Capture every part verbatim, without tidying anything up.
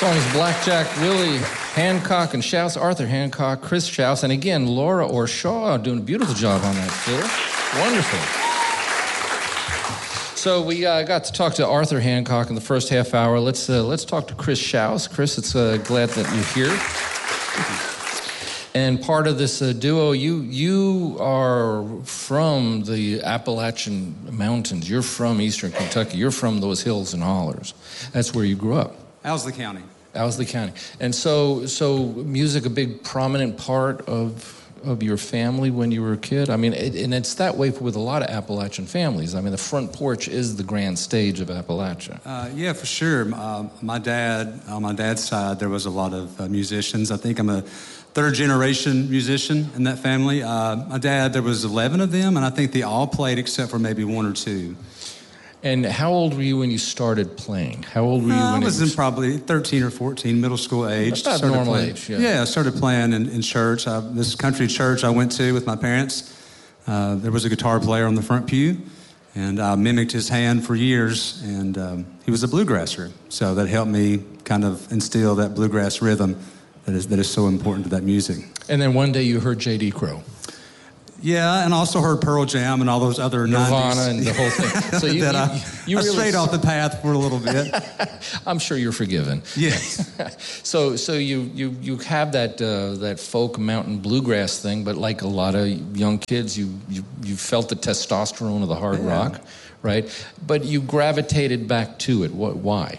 song is Blackjack Willie Hancock and Shouse, Arthur Hancock, Chris Shouse, and again, Laura Orshaw doing a beautiful job on that fiddle. Wonderful. So we uh, got to talk to Arthur Hancock in the first half hour. Let's uh, let's talk to Chris Shouse. Chris, it's uh, glad that you're here. And part of this uh, duo, you you are from the Appalachian Mountains. You're from Eastern Kentucky. You're from those hills and hollers. That's where you grew up. Owsley County. Owsley County. And so so music a big prominent part of of your family when you were a kid? I mean, it, and it's that way with a lot of Appalachian families. I mean, the front porch is the grand stage of Appalachia. Uh, yeah, for sure. Uh, my dad, on my dad's side, there was a lot of uh, musicians. I think I'm a third generation musician in that family. Uh, my dad, there was eleven of them, and I think they all played except for maybe one or two. And how old were you when you started playing? How old were you uh, when I was it in probably thirteen or fourteen, middle school age. About started normal playing. age, yeah. Yeah, I started playing in, in church. I, this country church I went to with my parents, uh, there was a guitar player on the front pew, and I mimicked his hand for years, and um, he was a bluegrasser. So that helped me kind of instill that bluegrass rhythm that is that is so important to that music. And then one day you heard J D. Crowe. Yeah, and also heard Pearl Jam and all those other Nirvana nineties. and the whole thing. So you, that you, I, you I really strayed off the path for a little bit. I'm sure you're forgiven. Yes. so so you you you have that uh, that folk mountain bluegrass thing, but like a lot of young kids, you you you felt the testosterone of the hard yeah. rock, right? But you gravitated back to it. What? Why?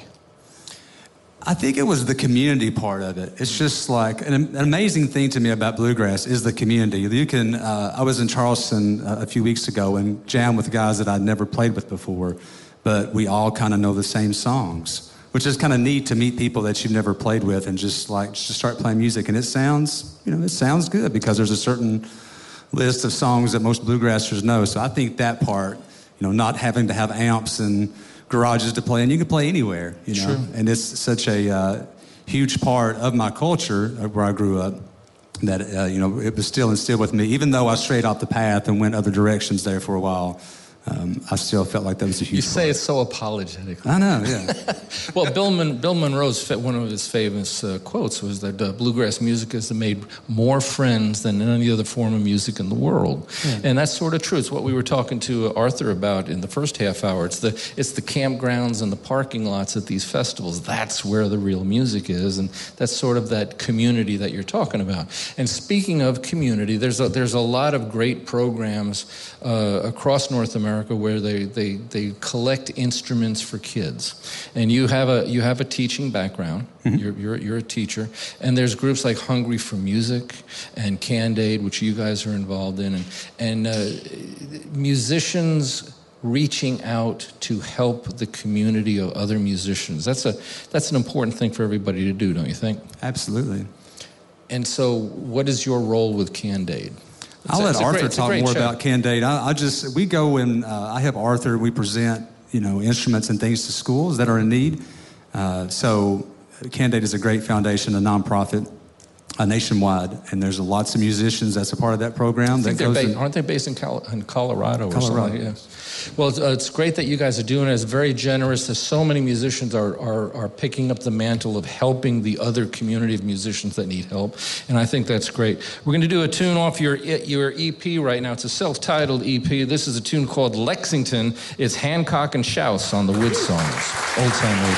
I think it was the community part of it. It's just like an, an amazing thing to me about bluegrass is the community. You can. Uh, I was in Charleston uh, a few weeks ago and jammed with guys that I'd never played with before, but we all kind of know the same songs, which is kind of neat to meet people that you've never played with and just like just start playing music. And it sounds, you know, it sounds good because there's a certain list of songs that most bluegrassers know. So I think that part, you know, not having to have amps and garages to play, and you can play anywhere, you know. Sure. And it's such a uh, huge part of my culture where I grew up that uh, you know it was still instilled with me. Even though I strayed off the path and went other directions there for a while, um, I still felt like that was a huge. You say part. it so apologetically. I know, yeah. Well, Bill, Mon- Bill Monroe's one of his famous uh, quotes was that uh, bluegrass music has made more friends than any other form of music in the world, yeah. And that's sort of true. It's what we were talking to Arthur about in the first half hour. It's the it's the campgrounds and the parking lots at these festivals. That's where the real music is, and that's sort of that community that you're talking about. And speaking of community, there's a, there's a lot of great programs uh, across North America where they, they, they collect instruments for kids, and you have a you have a teaching background. Mm-hmm. You're, you're you're a teacher, and there's groups like Hungry for Music and Cand-Aid, which you guys are involved in, and and uh, musicians reaching out to help the community of other musicians. That's a that's an important thing for everybody to do, don't you think? Absolutely. And so, what is your role with Cand-Aid? I'll let Arthur great, talk more show. about Cand-Aid. I, I just, we go and uh, I have Arthur, we present, you know, instruments and things to schools that are in need. Uh, so Cand-Aid is a great foundation, a nonprofit, uh, nationwide, and there's lots of musicians that's a part of that program. I think that they're goes ba- in, aren't they based in, Col- in Colorado, Colorado or something? Yeah. Well, it's, uh, it's great that you guys are doing it. It's very generous. There's so many musicians are, are are picking up the mantle of helping the other community of musicians that need help, and I think that's great. We're going to do a tune off your your E P right now. It's a self-titled E P. This is a tune called Lexington. It's Hancock and Shouse on the Wood Songs, Old Time Radio.